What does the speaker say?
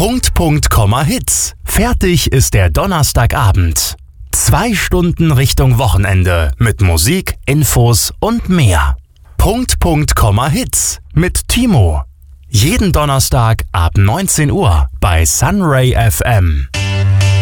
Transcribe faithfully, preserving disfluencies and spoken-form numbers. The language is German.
Punkt, Punkt, Komma, Hits. Fertig ist der Donnerstagabend. Zwei Stunden Richtung Wochenende mit Musik, Infos und mehr. Punkt, Punkt, Komma, Hits mit Timo. Jeden Donnerstag ab neunzehn Uhr bei Sunray F M.